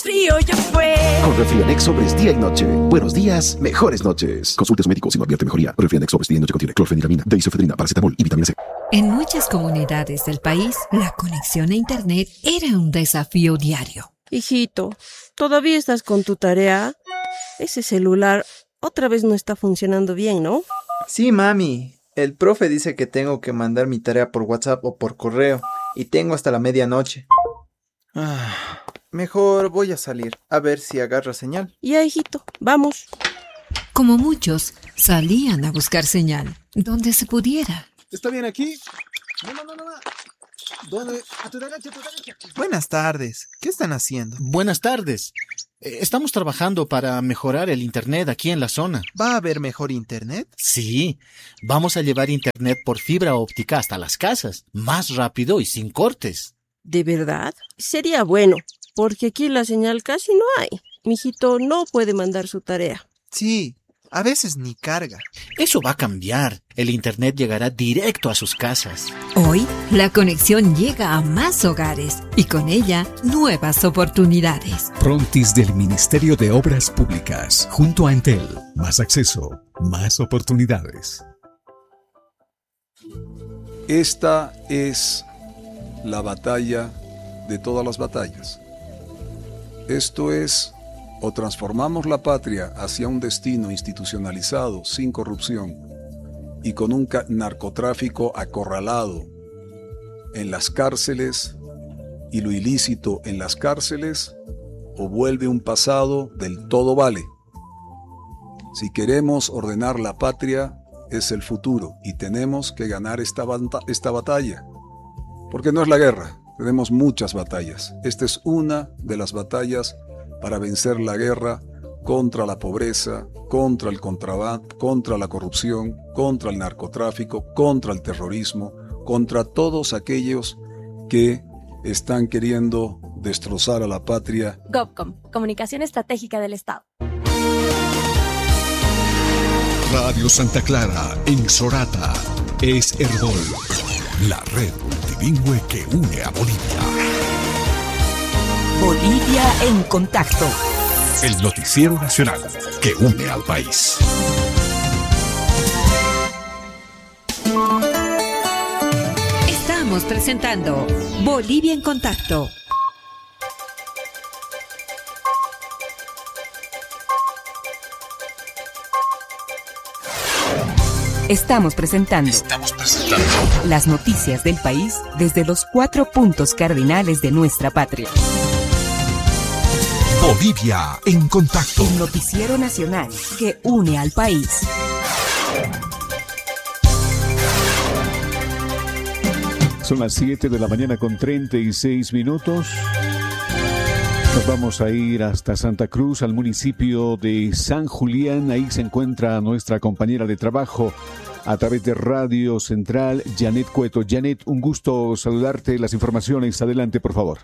Frío ya fue. Con Refrianex Sobres día y noche. Buenos días, mejores noches. Consulte a su médico si no advierte mejoría. Refrianex Sobres día y noche contiene clorfeniramina, diisofedrina, paracetamol y vitamina C. En muchas comunidades del país, la conexión a Internet era un desafío diario. Hijito, ¿todavía estás con tu tarea? Ese celular otra vez no está funcionando bien, ¿no? Sí, mami. El profe dice que tengo que mandar mi tarea por WhatsApp o por correo y tengo hasta la medianoche. Mejor voy a salir a ver si agarra señal. Ya, hijito, vamos. Como muchos, salían a buscar señal, donde se pudiera. ¿Está bien aquí? No. ¿Dónde? A tu derecha. Buenas tardes. ¿Qué están haciendo? Buenas tardes. Estamos trabajando para mejorar el internet aquí en la zona. ¿Va a haber mejor internet? Sí, vamos a llevar internet por fibra óptica hasta las casas, más rápido y sin cortes. ¿De verdad? Sería bueno, porque aquí la señal casi no hay. Mijito no puede mandar su tarea. Sí, a veces ni carga. Eso va a cambiar. El internet llegará directo a sus casas. Hoy, la conexión llega a más hogares y con ella, nuevas oportunidades. Frontis del Ministerio de Obras Públicas, junto a Entel. Más acceso, más oportunidades. Esta es la batalla de todas las batallas. Esto es, o transformamos la patria hacia un destino institucionalizado, sin corrupción, y con un narcotráfico acorralado en las cárceles y lo ilícito en las cárceles, o vuelve un pasado del todo vale. Si queremos ordenar la patria, es el futuro, y tenemos que ganar esta batalla. Porque no es la guerra, tenemos muchas batallas. Esta es una de las batallas para vencer la guerra contra la pobreza, contra el contrabando, contra la corrupción, contra el narcotráfico, contra el terrorismo, contra todos aquellos que están queriendo destrozar a la patria. GovCom, Comunicación Estratégica del Estado. Radio Santa Clara, en Sorata, es Herbol, la red multilingüe que une a Bolivia. Bolivia en contacto. El noticiero nacional que une al país. Estamos presentando Bolivia en contacto. Estamos presentando las noticias del país desde los 4 puntos cardinales de nuestra patria. Bolivia en contacto. El noticiero nacional que une al país. Son las 7 de la mañana con 36 minutos. Nos vamos a ir hasta Santa Cruz, al municipio de San Julián. Ahí se encuentra nuestra compañera de trabajo a través de Radio Central, Janet Cueto. Janet, un gusto saludarte. Las informaciones, adelante, por favor.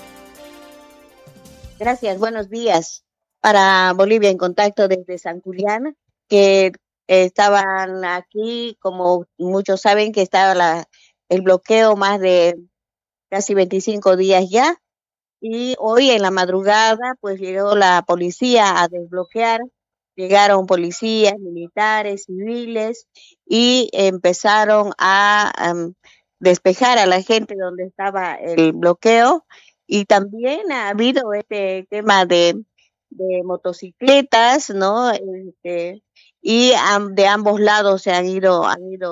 Gracias, buenos días. Para Bolivia en contacto desde San Julián, que estaban aquí, como muchos saben, que estaba el bloqueo más de casi 25 días ya. Y hoy en la madrugada, pues llegó la policía a desbloquear. Llegaron policías, militares, civiles y empezaron a despejar a la gente donde estaba el bloqueo. Y también ha habido este tema de motocicletas, ¿no? Y de ambos lados se han ido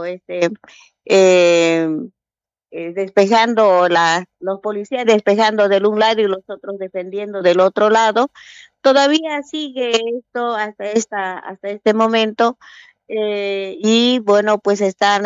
despejando los policías despejando del un lado y los otros defendiendo del otro lado. Todavía sigue esto hasta este momento y bueno, pues están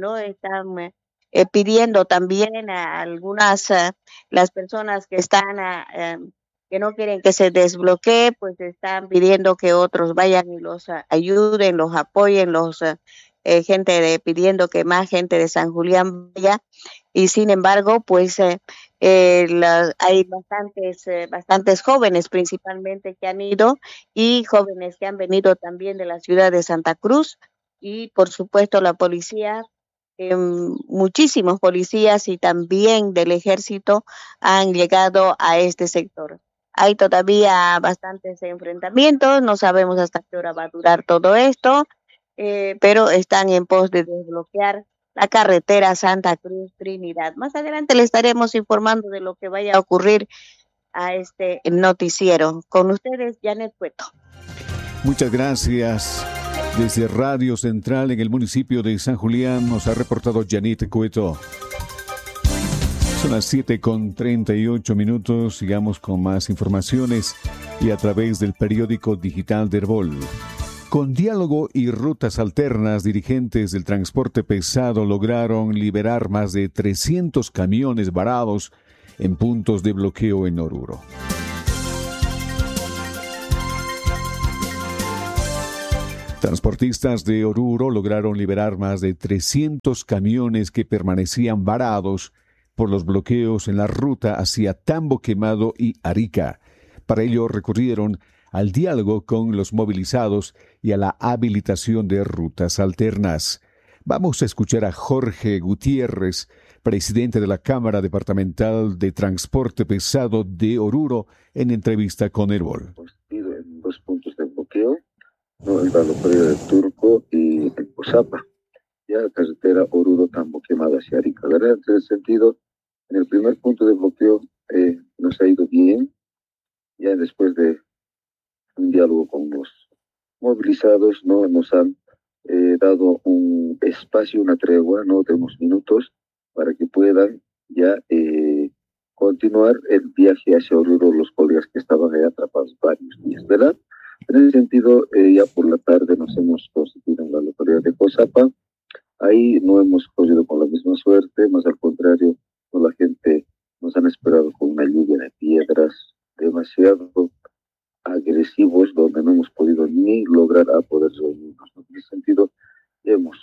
pidiendo también a algunas las personas que están que no quieren que se desbloquee, pues están pidiendo que otros vayan y los ayuden, los apoyen, pidiendo que más gente de San Julián vaya. Y sin embargo, pues hay bastantes jóvenes principalmente que han ido y jóvenes que han venido también de la ciudad de Santa Cruz y por supuesto la policía, muchísimos policías y también del ejército han llegado a este sector. Hay todavía bastantes enfrentamientos, no sabemos hasta qué hora va a durar todo esto, pero están en pos de desbloquear la carretera Santa Cruz-Trinidad. Más adelante le estaremos informando de lo que vaya a ocurrir a este noticiero. Con ustedes, Janet Cueto. Muchas gracias. Desde Radio Central en el municipio de San Julián nos ha reportado Janet Cueto. Son las 7:38. Sigamos con más informaciones y a través del periódico digital de Herbol. Con diálogo y rutas alternas, dirigentes del transporte pesado lograron liberar más de 300 camiones varados en puntos de bloqueo en Oruro. Transportistas de Oruro lograron liberar más de 300 camiones que permanecían varados por los bloqueos en la ruta hacia Tambo Quemado y Arica. Para ello recurrieron al diálogo con los movilizados y a la habilitación de rutas alternas. Vamos a escuchar a Jorge Gutiérrez, presidente de la Cámara Departamental de Transporte Pesado de Oruro, en entrevista con Herbol. En 2 puntos de bloqueo, en la localidad de Turco y en Cosapa, ya carretera Oruro-Tambo Quemado hacia Arica. En ese sentido, en el primer punto de bloqueo nos ha ido bien, ya después de un diálogo con los movilizados, ¿no? Nos han dado un espacio, una tregua, ¿no? De unos minutos para que puedan ya continuar el viaje hacia Oruro los colegas que estaban ahí atrapados varios días, ¿verdad? En ese sentido, ya por la tarde nos hemos constituido en la localidad de Cosapa. Ahí no hemos corrido con la misma suerte, más al contrario, la gente nos han esperado con una lluvia de piedras demasiado agresivos, donde no hemos podido ni lograr a poder reunirnos. En ese sentido, hemos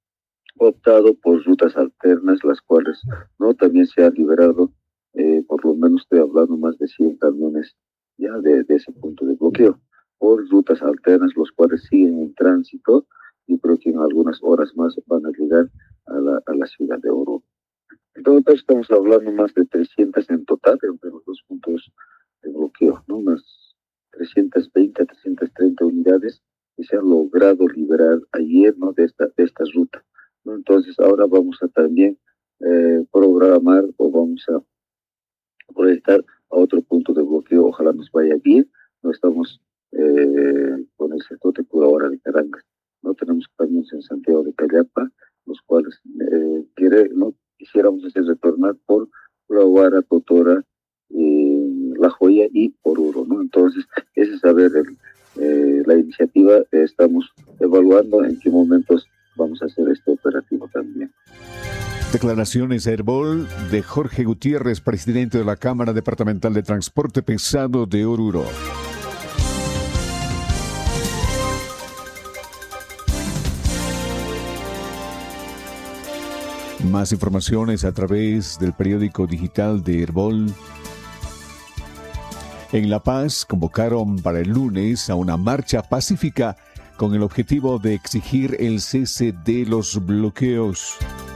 optado por rutas alternas, las cuales no también se han liberado, por lo menos estoy hablando más de 100 camiones ya de ese punto de bloqueo, por rutas alternas, los cuales siguen en tránsito y creo que en algunas horas más van a llegar a la ciudad de Oruro. En todo caso, estamos hablando más de 300 en total entre los 2 puntos de bloqueo, ¿no? Unas 320 a 330 unidades que se han logrado liberar ayer, ¿no? de esta ruta, ¿no? Entonces, ahora vamos a también programar o vamos a proyectar a otro punto de bloqueo. Ojalá nos vaya bien. No estamos con el sector de Curahora de Carangas. No tenemos camiones en Santiago de Callapa, los cuales no quisiéramos hacer retornar por Curahora, Totora, La Joya y Oruro, ¿no? Entonces, ese es saber la iniciativa. Estamos evaluando en qué momentos vamos a hacer este operativo también. Declaraciones a Herbol de Jorge Gutiérrez, presidente de la Cámara Departamental de Transporte Pesado de Oruro. Más informaciones a través del periódico digital de Herbol. En La Paz convocaron para el lunes a una marcha pacífica con el objetivo de exigir el cese de los bloqueos.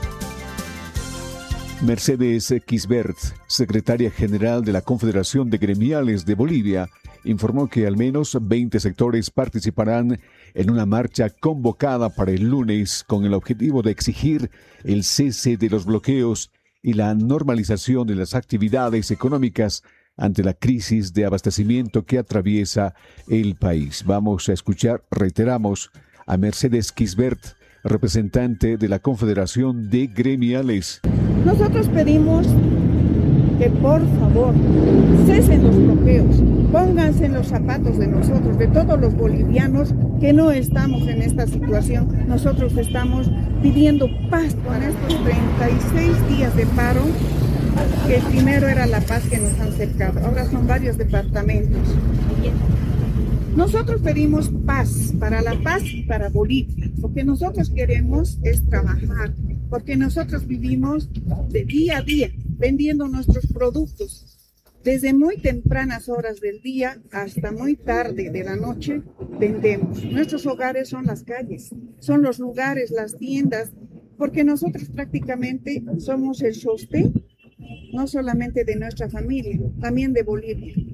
Mercedes Quisbert, secretaria general de la Confederación de Gremiales de Bolivia, informó que al menos 20 sectores participarán en una marcha convocada para el lunes con el objetivo de exigir el cese de los bloqueos y la normalización de las actividades económicas ante la crisis de abastecimiento que atraviesa el país. Vamos a escuchar, reiteramos, a Mercedes Quisbert, representante de la Confederación de Gremiales. Nosotros pedimos que por favor cesen los bloqueos, pónganse en los zapatos de nosotros, de todos los bolivianos que no estamos en esta situación. Nosotros estamos pidiendo paz con estos 36 días de paro, que primero era La Paz que nos han cercado, ahora son varios departamentos. Nosotros pedimos paz para La Paz y para Bolivia. Lo que nosotros queremos es trabajar, porque nosotros vivimos de día a día vendiendo nuestros productos. Desde muy tempranas horas del día hasta muy tarde de la noche vendemos. Nuestros hogares son las calles, son los lugares, las tiendas, porque nosotros prácticamente somos el sostén, no solamente de nuestra familia, también de Bolivia.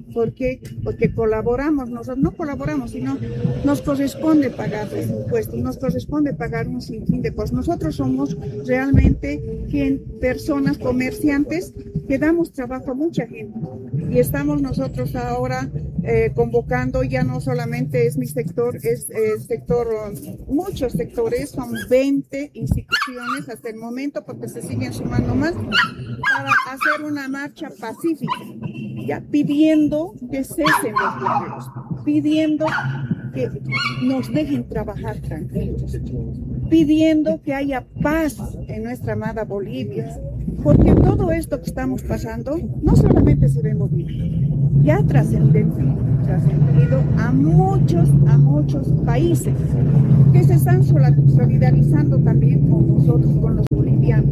¿Por qué? Porque colaboramos, nosotros no colaboramos, sino nos corresponde pagar los impuestos, nos corresponde pagar un sinfín de cosas. Nosotros somos realmente personas, comerciantes, que damos trabajo a mucha gente. Y estamos nosotros ahora convocando, ya no solamente es mi sector, es el sector, muchos sectores, son 20 instituciones hasta el momento, porque se siguen sumando más, para hacer una marcha pacífica, ya pidiendo que cesen los bloqueos, pidiendo que nos dejen trabajar tranquilos, pidiendo que haya paz en nuestra amada Bolivia, porque todo esto que estamos pasando no solamente se ve en Bolivia, ya ha trascendido a muchos países que se están solidarizando también con nosotros, con los bolivianos.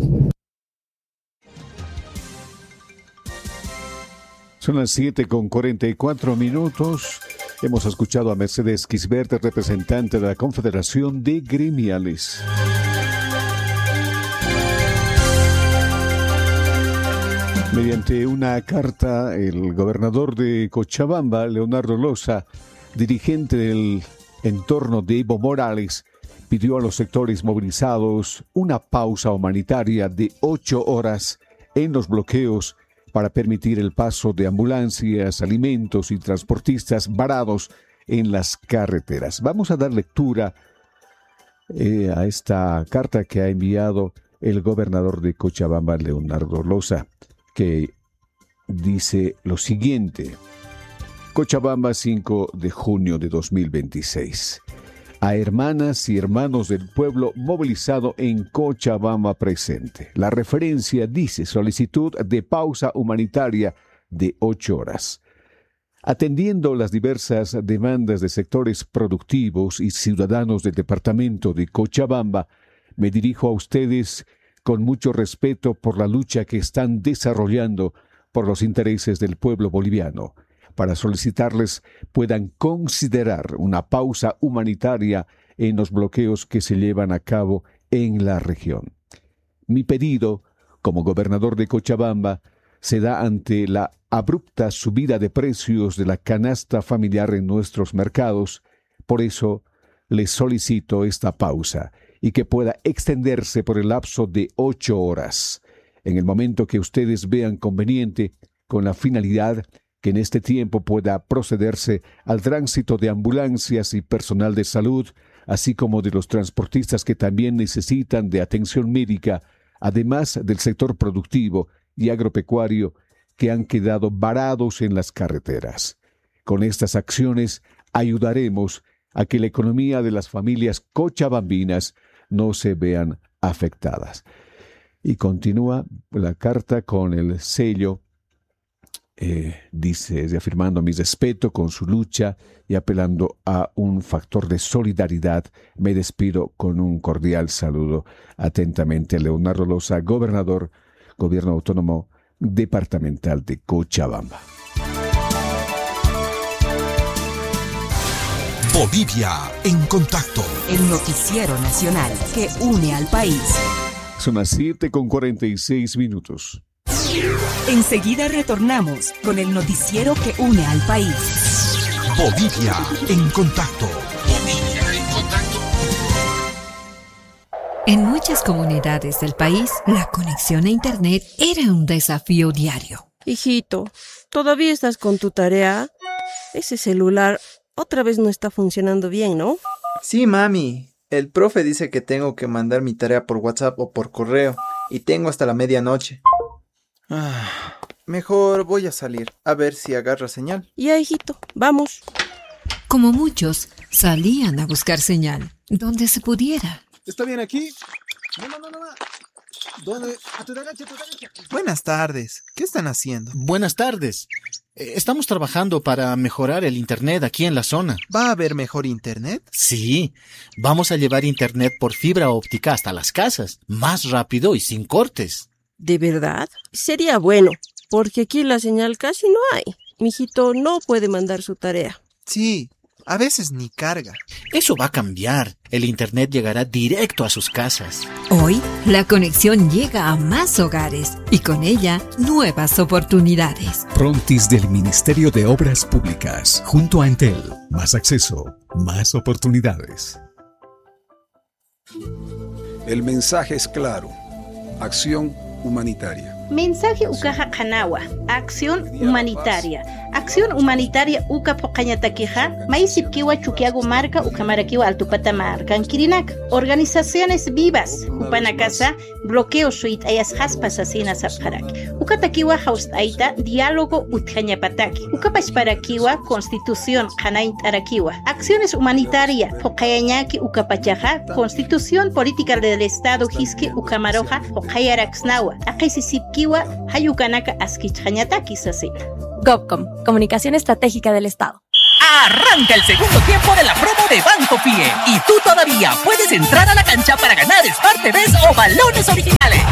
Son las 7:44. Hemos escuchado a Mercedes Quisbert, representante de la Confederación de Gremiales. Mediante una carta, el gobernador de Cochabamba, Leonardo Loza, dirigente del entorno de Evo Morales, pidió a los sectores movilizados una pausa humanitaria de 8 horas en los bloqueos para permitir el paso de ambulancias, alimentos y transportistas varados en las carreteras. Vamos a dar lectura a esta carta que ha enviado el gobernador de Cochabamba, Leonardo Loza, que dice lo siguiente. Cochabamba, 5 de junio de 2026. A hermanas y hermanos del pueblo movilizado en Cochabamba presente. La referencia dice solicitud de pausa humanitaria de 8 horas. Atendiendo las diversas demandas de sectores productivos y ciudadanos del departamento de Cochabamba, me dirijo a ustedes con mucho respeto por la lucha que están desarrollando por los intereses del pueblo boliviano, para solicitarles puedan considerar una pausa humanitaria en los bloqueos que se llevan a cabo en la región. Mi pedido, como gobernador de Cochabamba, se da ante la abrupta subida de precios de la canasta familiar en nuestros mercados. Por eso, les solicito esta pausa y que pueda extenderse por el lapso de 8 horas, en el momento que ustedes vean conveniente, con la finalidad que en este tiempo pueda procederse al tránsito de ambulancias y personal de salud, así como de los transportistas que también necesitan de atención médica, además del sector productivo y agropecuario que han quedado varados en las carreteras. Con estas acciones ayudaremos a que la economía de las familias cochabambinas no se vean afectadas. Y continúa la carta con el sello, dice, reafirmando mi respeto con su lucha y apelando a un factor de solidaridad. Me despido con un cordial saludo. Atentamente, Leonardo Loza, gobernador, Gobierno Autónomo Departamental de Cochabamba. Bolivia en contacto. El noticiero nacional que une al país. Son las 7:46. Enseguida retornamos con el noticiero que une al país. Bolivia en contacto. Bolivia en contacto. En muchas comunidades del país, la conexión a Internet era un desafío diario. Hijito, ¿todavía estás con tu tarea? Ese celular otra vez no está funcionando bien, ¿no? Sí, mami. El profe dice que tengo que mandar mi tarea por WhatsApp o por correo. Y tengo hasta la medianoche. Mejor voy a salir, a ver si agarra señal. Ya, hijito, vamos. Como muchos, salían a buscar señal, donde se pudiera. ¿Está bien aquí? No. ¿Dónde? A tu derecha. Buenas tardes. ¿Qué están haciendo? Buenas tardes. Estamos trabajando para mejorar el internet aquí en la zona. ¿Va a haber mejor internet? Sí, vamos a llevar internet por fibra óptica hasta las casas, más rápido y sin cortes. ¿De verdad? Sería bueno, porque aquí la señal casi no hay. Mijito no puede mandar su tarea. Sí, a veces ni carga. Eso va a cambiar. El Internet llegará directo a sus casas. Hoy, la conexión llega a más hogares y con ella, nuevas oportunidades. Frontis del Ministerio de Obras Públicas, junto a Entel. Más acceso, más oportunidades. El mensaje es claro. Acción humanitaria. Mensaje ukaja kanawa, acción humanitaria. Acción humanitaria uka poqañataquija, maisipkiwa chuquiago marca ukamaraquiwa altupatamar, cankirinak, organizaciones vivas, upanacasa, bloqueo suit ayas haspas asinas apjarak. Ukatakiwa haust aita, diálogo utjañapataki. Ukapachparakiwa, constitución kanaint arakiwa. Acciones humanitarias, poqayañaki ukapachaja, constitución política del Estado hiski ukamaroja, poqayaraxnawa. Akisisipkiwa, hayukanaka askichjañataki sasina. GovCom, Comunicación Estratégica del Estado. Arranca el segundo tiempo de la promo de Banco Fie y tú todavía puedes entrar a la cancha para ganar Smart TVs o balones originales.